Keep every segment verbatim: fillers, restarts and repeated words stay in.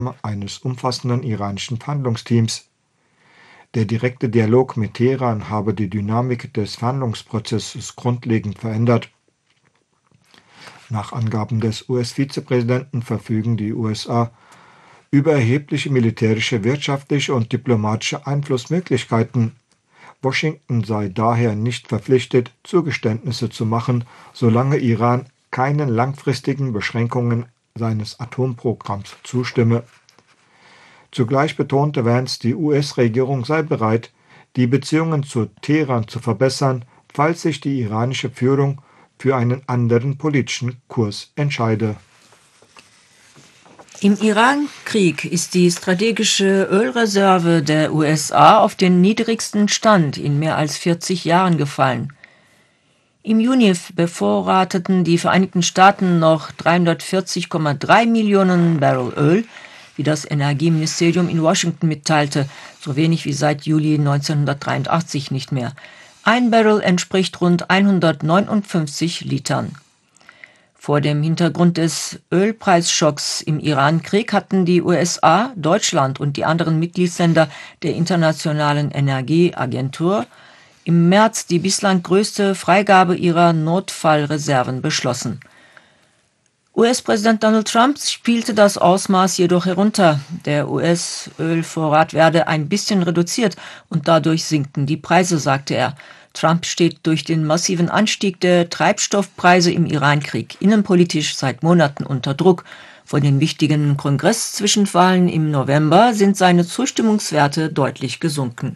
eines umfassenden iranischen Verhandlungsteams. Der direkte Dialog mit Teheran habe die Dynamik des Verhandlungsprozesses grundlegend verändert. Nach Angaben des U S-Vizepräsidenten verfügen die U S A über erhebliche militärische, wirtschaftliche und diplomatische Einflussmöglichkeiten. Washington sei daher nicht verpflichtet, Zugeständnisse zu machen, solange Iran keinen langfristigen Beschränkungen seines Atomprogramms zustimme. Zugleich betonte Vance, die U S-Regierung sei bereit, die Beziehungen zu Teheran zu verbessern, falls sich die iranische Führung für einen anderen politischen Kurs entscheide. Im Iran-Krieg ist die strategische Ölreserve der U S A auf den niedrigsten Stand in mehr als vierzig Jahren gefallen. Im Juni bevorrateten die Vereinigten Staaten noch dreihundertvierzig Komma drei Millionen Barrel Öl, wie das Energieministerium in Washington mitteilte, so wenig wie seit Juli neunzehnhundertdreiundachtzig nicht mehr. Ein Barrel entspricht rund hundertneunundfünfzig Litern. Vor dem Hintergrund des Ölpreisschocks im Iran-Krieg hatten die U S A, Deutschland und die anderen Mitgliedsländer der Internationalen Energieagentur im März die bislang größte Freigabe ihrer Notfallreserven beschlossen. U S-Präsident Donald Trump spielte das Ausmaß jedoch herunter. Der U S-Ölvorrat werde ein bisschen reduziert und dadurch sinken die Preise, sagte er. Trump steht durch den massiven Anstieg der Treibstoffpreise im Iran-Krieg innenpolitisch seit Monaten unter Druck. Vor den wichtigen Kongress-Zwischenwahlen im November sind seine Zustimmungswerte deutlich gesunken.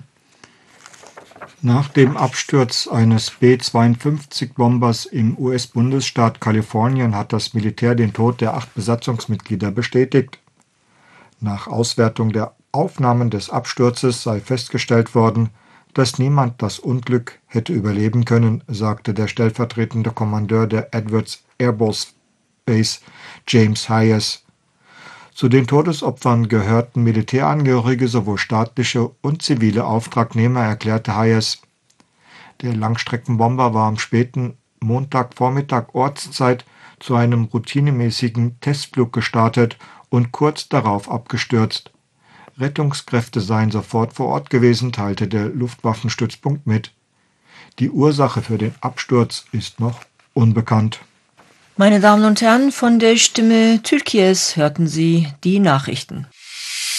Nach dem Absturz eines B zweiundfünfzig-Bombers im U S-Bundesstaat Kalifornien hat das Militär den Tod der acht Besatzungsmitglieder bestätigt. Nach Auswertung der Aufnahmen des Absturzes sei festgestellt worden, dass niemand das Unglück hätte überleben können, sagte der stellvertretende Kommandeur der Edwards Air Force Base, James Hayes. Zu den Todesopfern gehörten Militärangehörige, sowohl staatliche und zivile Auftragnehmer, erklärte Hayes. Der Langstreckenbomber war am späten Montagvormittag Ortszeit zu einem routinemäßigen Testflug gestartet und kurz darauf abgestürzt. Rettungskräfte seien sofort vor Ort gewesen, teilte der Luftwaffenstützpunkt mit. Die Ursache für den Absturz ist noch unbekannt. Meine Damen und Herren, von der Stimme Türkies hörten Sie die Nachrichten.